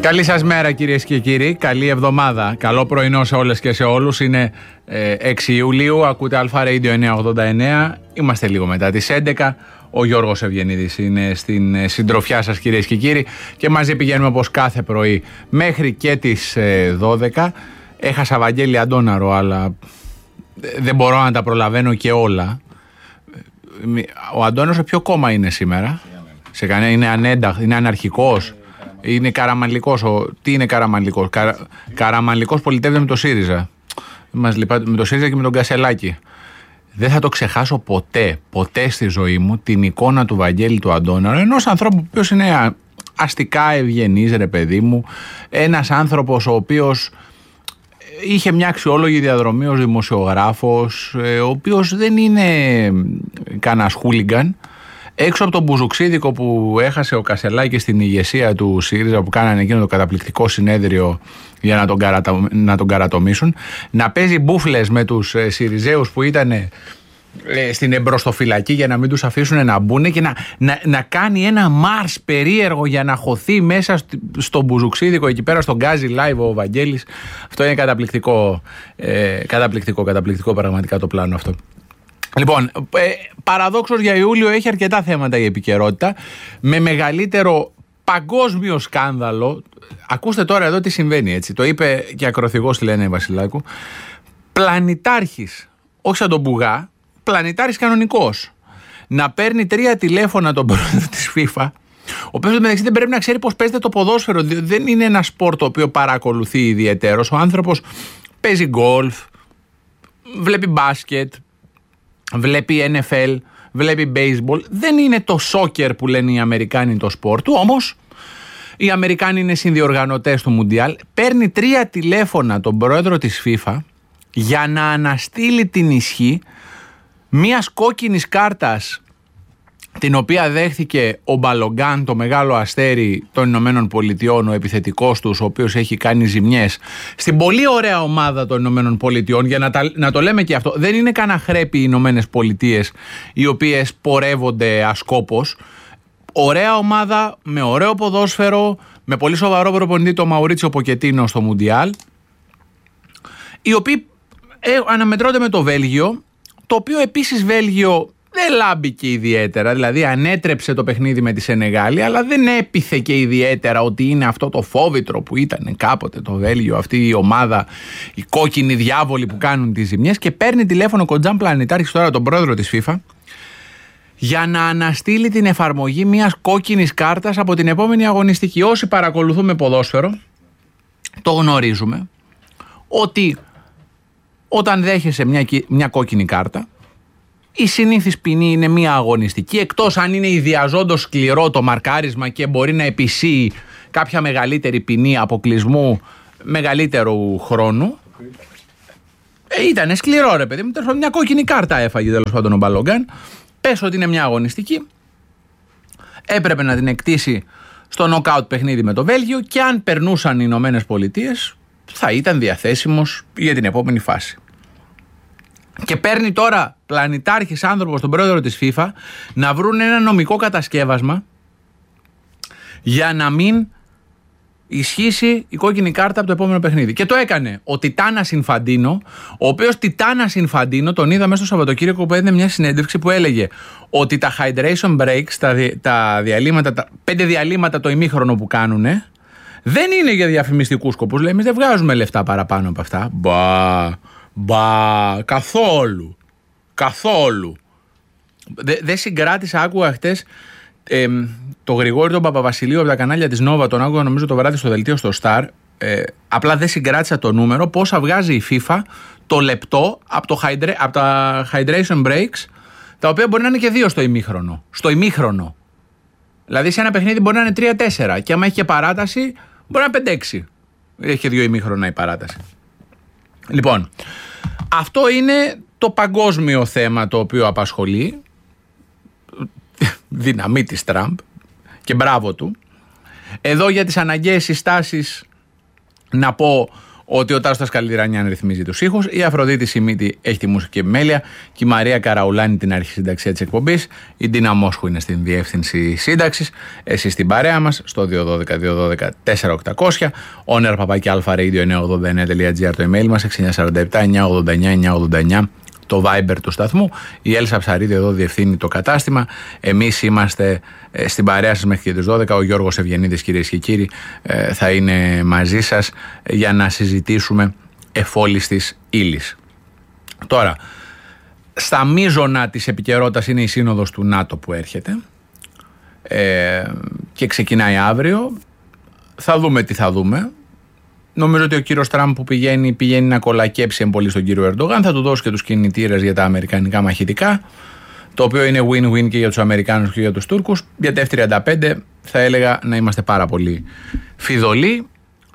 Καλή σας μέρα κυρίες και κύριοι, καλή εβδομάδα, καλό πρωινό σε όλες και σε όλους. Είναι 6 Ιουλίου, ακούτε Αλφα Radio 989, είμαστε λίγο μετά τις 11. Ο Γιώργος Ευγενίδης είναι στην συντροφιά σας κυρίες και κύριοι και μαζί πηγαίνουμε όπως κάθε πρωί μέχρι και τις 12. Έχασα Βαγγέλη Αντώναρο, αλλά δεν μπορώ να τα προλαβαίνω και όλα. Ο Αντώναρος σε ποιο κόμμα είναι σήμερα? Είναι ανένταχ, είναι αναρχικός, είναι καραμανλικός? Τι είναι καραμανλικός? Καραμανλικός πολιτεύεται με το ΣΥΡΙΖΑ. Μας λυπάται με το ΣΥΡΙΖΑ και με τον Κασελάκη. Δεν θα το ξεχάσω ποτέ στη ζωή μου την εικόνα του Βαγγέλη του Αντώναρου, ενός ανθρώπου ο οποίος είναι αστικά ευγενής, ρε παιδί μου, ένας άνθρωπος ο οποίος είχε μια αξιόλογη διαδρομή ως δημοσιογράφος, ο οποίος δεν είναι κανένας χούλιγκαν. Έξω από τον μπουζουξίδικο που έχασε ο Κασελάκης στην ηγεσία του ΣΥΡΙΖΑ, που κάνανε εκείνο το καταπληκτικό συνέδριο για να τον καρατομήσουν, να παίζει μπούφλες με τους ΣΥΡΙΖΑΙους που ήταν στην εμπροστοφυλακή για να μην τους αφήσουν να μπουν, και να κάνει ένα μάρς περίεργο για να χωθεί μέσα στον μπουζουξίδικο εκεί πέρα στον Γκάζι Live ο Βαγγέλης. Αυτό είναι καταπληκτικό πραγματικά το πλάνο αυτό. Λοιπόν, παραδόξως για Ιούλιο έχει αρκετά θέματα η επικαιρότητα, με μεγαλύτερο παγκόσμιο σκάνδαλο. Ακούστε τώρα εδώ τι συμβαίνει, έτσι. Το είπε και ακροθυγός τη Λένε Βασιλάκου. Πλανητάρχης, όχι σαν τον Μπουγά, πλανητάρχης κανονικός, να παίρνει 3 τηλέφωνα τον πρόεδρο της FIFA, ο οποίος μεταξύ δεν πρέπει να ξέρει πώς παίζεται το ποδόσφαιρο. Δεν είναι ένα σπορ το οποίο παρακολουθεί ιδιαιτέρως. Ο άνθρωπος παίζει γκολφ, βλέπει μπάσκετ, βλέπει NFL, βλέπει baseball. Δεν είναι το σόκερ που λένε οι Αμερικάνοι το σπορ του, όμως οι Αμερικάνοι είναι συνδιοργανωτές του Μουντιάλ. Παίρνει 3 τηλέφωνα τον πρόεδρο της FIFA για να αναστείλει την ισχύ μιας κόκκινης κάρτας, την οποία δέχθηκε ο Μπαλογκάν, το μεγάλο αστέρι των Ηνωμένων Πολιτειών, ο επιθετικός τους, ο οποίος έχει κάνει ζημιές στην πολύ ωραία ομάδα των Ηνωμένων Πολιτειών. Για να το λέμε και αυτό, δεν είναι κανένα χρέπι οι Ηνωμένες Πολιτείες οι οποίες πορεύονται ασκόπως. Ωραία ομάδα, με ωραίο ποδόσφαιρο, με πολύ σοβαρό προπονητή, το Μαουρίτσιο Ποκετίνο στο Μουντιάλ, οι οποίοι αναμετρώνται με το Βέλγιο, το οποίο επίσης Βέλγιο δεν λάμπηκε ιδιαίτερα, δηλαδή ανέτρεψε το παιχνίδι με τη Σενεγάλη, αλλά δεν έπιθε και ιδιαίτερα ότι είναι αυτό το φόβητρο που ήταν κάποτε το Βέλγιο, αυτή η ομάδα, οι κόκκινοι διάβολοι που κάνουν τις ζημιές. Και παίρνει τηλέφωνο Κοντζάν Πλανητάρχης τώρα τον πρόεδρο της FIFA για να αναστείλει την εφαρμογή μιας κόκκινης κάρτας από την επόμενη αγωνιστική. Όσοι παρακολουθούμε ποδόσφαιρο το γνωρίζουμε ότι όταν δέχεσαι μια κόκκινη κάρτα, η συνήθις ποινή είναι μια αγωνιστική, εκτός αν είναι ιδιαζόντως σκληρό το μαρκάρισμα και μπορεί να επισύει κάποια μεγαλύτερη ποινή αποκλεισμού μεγαλύτερου χρόνου. Ήτανε σκληρό, ρε παιδί μου, μια κόκκινη κάρτα έφαγε τέλος πάντων ο Μπαλογκάν. Πες ότι είναι μια αγωνιστική, έπρεπε να την εκτίσει στο νοκάουτ παιχνίδι με το Βέλγιο, και αν περνούσαν οι Ηνωμένες Πολιτείες θα ήταν διαθέσιμος για την επόμενη φάση. Και παίρνει τώρα πλανητάρχης άνθρωπος τον πρόεδρο της FIFA να βρουν ένα νομικό κατασκεύασμα για να μην ισχύσει η κόκκινη κάρτα από το επόμενο παιχνίδι. Και το έκανε ο Τιτάνας Ινφαντίνο, ο οποίος Τιτάνας Ινφαντίνο τον είδα μέσα στο Σαββατοκύριακο που έδινε μια συνέντευξη που έλεγε ότι τα hydration breaks, τα διαλύματα, τα 5 διαλύματα το ημίχρονο που κάνουνε, δεν είναι για διαφημιστικούς σκοπούς. Λέει, εμείς δεν βγάζουμε λεφτά παραπάνω από αυτά. Καθόλου. Δεν συγκράτησα, άκουγα χτες το Γρηγόρη τον Παπαβασιλείου από τα κανάλια της Νόβα, τον άκουγα νομίζω το βράδυ στο δελτίο στο Star. Απλά δεν συγκράτησα το νούμερο, πόσα βγάζει η FIFA το λεπτό από τα hydration breaks, τα οποία μπορεί να είναι και 2 στο ημίχρονο. Δηλαδή σε ένα παιχνίδι μπορεί να είναι 3-4 και άμα έχει και παράταση μπορεί να είναι 5-6. Έχει 2 ημίχρονα η παράταση. Λοιπόν, αυτό είναι το παγκόσμιο θέμα το οποίο απασχολεί. Δύναμη της Τραμπ και μπράβο του. Εδώ για τις αναγκαίες συστάσεις να πω ότι ο Τάσος Καλλιρανιάν ρυθμίζει τους ήχους, η Αφροδίτη Σιμίτη έχει τη μουσική επιμέλεια και η Μαρία Καραουλάνη την αρχισυνταξία της εκπομπής. Η Ντίνα Μόσχου είναι στην διεύθυνση σύνταξης. Εσείς στην παρέα μας στο 212-212-4800. oner@alpha-radio989.gr το email μας, 6947-989-989 το Viber του σταθμού. Η Έλσα Ψαρίδη εδώ διευθύνει το κατάστημα. Εμείς είμαστε στην παρέα σας μέχρι και τις 12. Ο Γιώργος Ευγενίδης, κυρίες και κύριοι, θα είναι μαζί σας για να συζητήσουμε εφόλιστης ύλης. Τώρα, στα μείζωνα της επικαιρότητας είναι η σύνοδος του ΝΑΤΟ που έρχεται και ξεκινάει αύριο. Θα δούμε τι θα δούμε. Νομίζω ότι ο κύριος Τραμπ που πηγαίνει να κολακέψει πολύ στον κύριο Ερντογάν, θα του δώσει και τους κινητήρες για τα αμερικανικά μαχητικά, το οποίο είναι win-win και για τους Αμερικάνους και για τους Τούρκους. Για τα F-35 θα έλεγα να είμαστε πάρα πολύ φιδωλοί.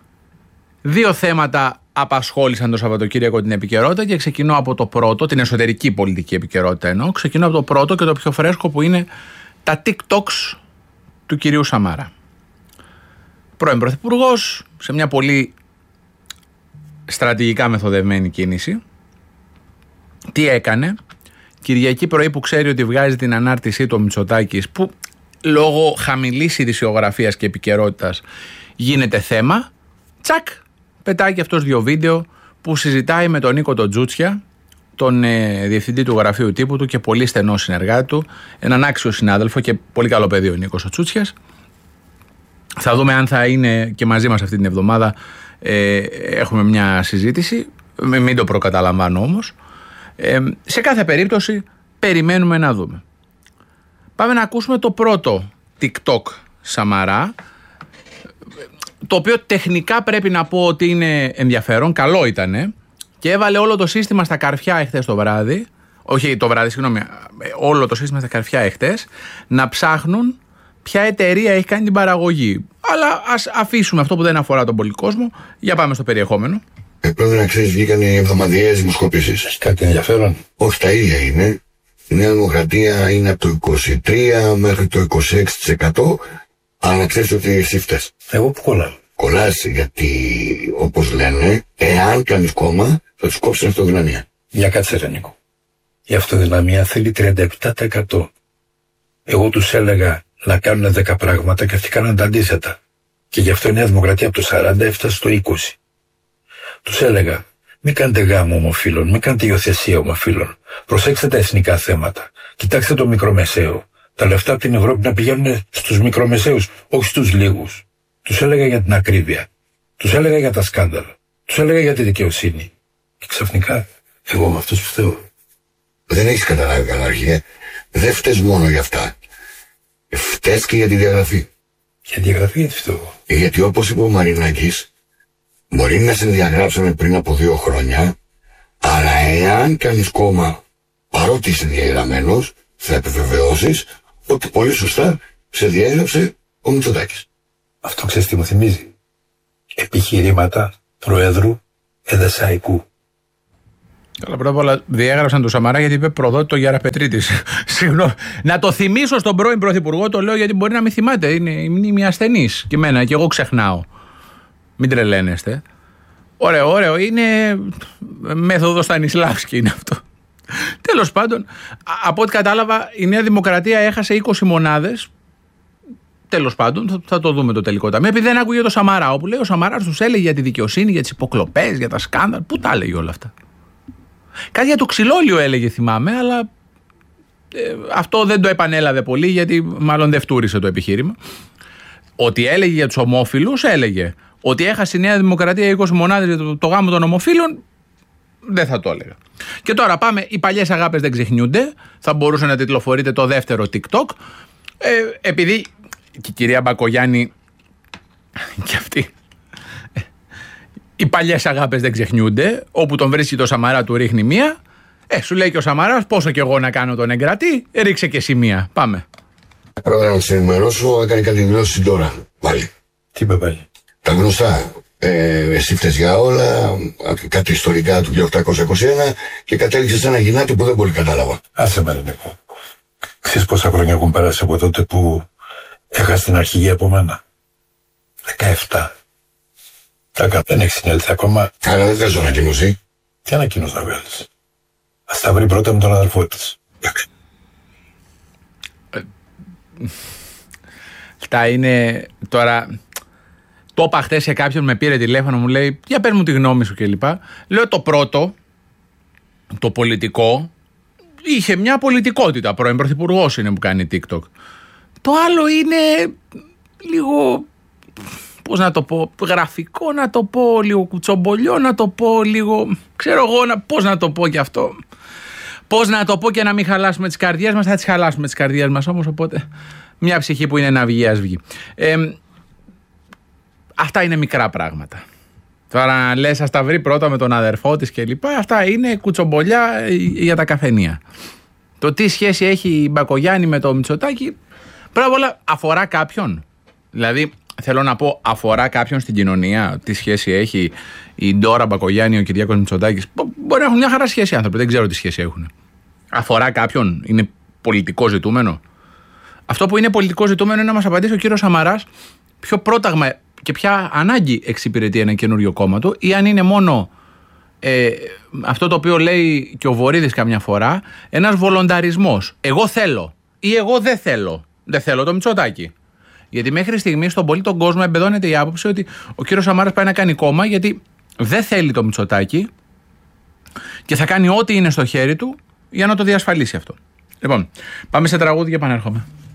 Δύο θέματα απασχόλησαν το Σαββατοκύριακο την επικαιρότητα και ξεκινώ από το πρώτο, την εσωτερική πολιτική επικαιρότητα εννοώ. Ξεκινώ από το πρώτο και το πιο φρέσκο που είναι τα TikToks του κυρίου Σαμάρα. Πρώην Πρωθυπουργός, σε μια πολύ στρατηγικά μεθοδευμένη κίνηση, τι έκανε? Κυριακή πρωί που ξέρει ότι βγάζει την ανάρτησή του ο Μητσοτάκης, που λόγω χαμηλής ειδησιογραφίας και επικαιρότητας γίνεται θέμα, τσακ, πετάει και αυτός 2 βίντεο που συζητάει με τον Νίκο τον Τζούτσια, τον διευθυντή του γραφείου τύπου του και πολύ στενό συνεργάτη του, έναν άξιο συνάδελφο και πολύ καλό παιδί ο Νίκος ο Τσούτσιας. Θα δούμε αν θα είναι και μαζί μας αυτή την εβδομάδα. Έχουμε μια συζήτηση, μην το προκαταλαμβάνω όμως. Σε κάθε περίπτωση περιμένουμε να δούμε. Πάμε να ακούσουμε το πρώτο TikTok Σαμαρά, το οποίο τεχνικά πρέπει να πω ότι είναι ενδιαφέρον, καλό ήτανε, και έβαλε όλο το σύστημα στα καρφιά εχθές το βράδυ, όχι το βράδυ, συγγνώμη, όλο το σύστημα στα καρφιά εχθές, να ψάχνουν ποια εταιρεία έχει κάνει την παραγωγή. Αλλά ας αφήσουμε αυτό που δεν αφορά τον πολύ κόσμο. Για πάμε στο περιεχόμενο. Πρέπει να ξέρεις, βγήκαν οι εβδομαδιαίες δημοσκοπήσεις. Έχει κάτι ενδιαφέρον? Όχι, τα ίδια είναι. Η Νέα Δημοκρατία είναι από το 23% μέχρι το 26%. Αλλά να ξέρεις ότι εσύ φταίς. Εγώ που κολλάω? Κολλάς γιατί, όπως λένε, εάν κάνεις κόμμα, θα τους κόψεις αυτοδυναμία. Για κάτσε ρε Νίκο. Η αυτοδυναμία θέλει 37%. Εγώ τους έλεγα να κάνουν 10 πράγματα και αυτοί κάνουν τα αντίθετα. Και γι' αυτό η Νέα Δημοκρατία από το 40 έφτασε στο 20. Τους έλεγα, μην κάνετε γάμο ομοφύλων, μην κάνετε υιοθεσία ομοφύλων. Προσέξτε τα εθνικά θέματα. Κοιτάξτε το μικρομεσαίο. Τα λεφτά από την Ευρώπη να πηγαίνουν στους μικρομεσαίους, όχι στους λίγους. Τους έλεγα για την ακρίβεια. Τους έλεγα για τα σκάνδαλα. Τους έλεγα για τη δικαιοσύνη. Και ξαφνικά, εγώ με αυτούς που φταίω. Δεν έχεις καταλάβει καλά, αρχέ. Δεν φταίς μόνο για αυτά. Φταίς και για τη διαγραφή. Για τη διαγραφή γιατί φταίω? Γιατί όπως είπε ο Μαρινάκης, μπορεί να σε διαγράψαμε πριν από 2 χρόνια, αλλά εάν κάνεις κόμμα παρότι είσαι διαγραμμένος, θα επιβεβαιώσεις ότι πολύ σωστά σε διέγραψε ο Μητσοτάκης. Αυτό ξέρεις τι μου θυμίζει? Επιχειρήματα Προέδρου Εδεσαϊκού. Καλά, πρώτα απ' όλα διέγραψαν το Σαμαρά γιατί είπε προδότη το Γεραπετρίτης. Συγγνώμη. Να το θυμίσω στον πρώην Πρωθυπουργό, το λέω γιατί μπορεί να μην θυμάται. Είναι η μνήμη ασθενής. Και εμένα, και εγώ ξεχνάω. Μην τρελαίνεστε. Ωραίο. Είναι μέθοδο Στανισλάβσκι είναι αυτό. Τέλος πάντων, από ό,τι κατάλαβα, η Νέα Δημοκρατία έχασε 20 μονάδες. Τέλος πάντων, θα το δούμε το τελικό ταμείο. Επειδή δεν άκουγε το Σαμαρά, όπου λέει ο Σαμαράς τους έλεγε για τη δικαιοσύνη, για τις υποκλοπές, για τα σκάνδαλα. Πού τα έλεγε όλα αυτά? Κάτι για το ξυλόλιο έλεγε, θυμάμαι, αλλά αυτό δεν το επανέλαβε πολύ γιατί μάλλον δεν φτούρισε το επιχείρημα. Ότι έλεγε για τους ομόφυλους, έλεγε. Ότι έχασε η Νέα Δημοκρατία 20 μονάδες για το γάμο των ομοφύλων, δεν θα το έλεγα. Και τώρα πάμε, οι παλιές αγάπες δεν ξεχνιούνται. Θα μπορούσε να τιτλοφορείται το δεύτερο TikTok. Επειδή και η κυρία Μπακογιάννη και αυτή, οι παλιές αγάπες δεν ξεχνιούνται. Όπου τον βρίσκει το Σαμαρά του ρίχνει μία. Σου λέει και ο Σαμαράς, πόσο κι εγώ να κάνω τον εγκρατή, ρίξε και εσύ μία. Πάμε. Πρώτα να σε ενημερώσω, έκανε κάτι δηλώσεις τώρα. Πάλι. Τι είπε πάλι? Τα γνωστά. Εσύ φταίς για όλα, κάτι ιστορικά του 1821 και κατέληξε σε ένα γυνάτι που δεν πολύ κατάλαβα. Άσε με ρε Νίκο. Ξέρεις πόσα χρόνια έχουν περάσει από τότε που έχασε την αρχηγή από μένα? 17. Κάκα, δεν έχει συνέλθει ακόμα. Καλά, δεν θες ανακοίνωση. Τι ανακοίνωση θα βγάλεις? Ας τα βρει πρώτα με τον αδελφό της. Αυτά είναι τώρα. Το είπα χτες σε κάποιον, με πήρε τηλέφωνο, μου λέει: για πες μου τη γνώμη σου κλπ. Λέω το πρώτο, το πολιτικό, είχε μια πολιτικότητα. Πρώην πρωθυπουργός είναι που κάνει TikTok. Το άλλο είναι λίγο, πώς να το πω, γραφικό να το πω, λίγο κουτσομπολιό να το πω, λίγο, ξέρω εγώ, πώς να το πω κι αυτό. Πώς να το πω και να μην χαλάσουμε τις καρδιές μας, θα τις χαλάσουμε τις καρδιές μας όμως, οπότε μια ψυχή που είναι να βγει, ας βγει. Αυτά είναι μικρά πράγματα. Τώρα λες ας τα βρει πρώτα με τον αδερφό της και λοιπά, αυτά είναι κουτσομπολιά για τα καφενεία. Το τι σχέση έχει η Μπακογιάννη με το Μητσοτάκη, πρώτα απ' όλα αφορά κάποιον. Δηλαδή θέλω να πω, αφορά κάποιον στην κοινωνία, τι σχέση έχει η Ντόρα Μπακογιάννη, ο Κυριάκος Μητσοτάκης. Μπορεί να έχουν μια χαρά σχέση άνθρωποι, δεν ξέρω τι σχέση έχουν. Αφορά κάποιον, είναι πολιτικό ζητούμενο. Αυτό που είναι πολιτικό ζητούμενο είναι να μας απαντήσει ο κύριος Σαμαράς ποιο πρόταγμα και ποια ανάγκη εξυπηρετεί ένα καινούριο κόμμα του, ή αν είναι μόνο αυτό το οποίο λέει και ο Βορίδης καμιά φορά, ένας βολονταρισμός. Εγώ θέλω ή εγώ δεν θέλω. Δεν θέλω το Μητσοτάκη. Γιατί μέχρι στιγμή στον πολύ τον κόσμο εμπεδώνεται η άποψη ότι ο κύριος Σαμάρας πάει να κάνει κόμμα γιατί δεν θέλει το Μητσοτάκη και θα κάνει ό,τι είναι στο χέρι του για να το διασφαλίσει αυτό. Λοιπόν, πάμε σε τραγούδι και επανέρχομαι.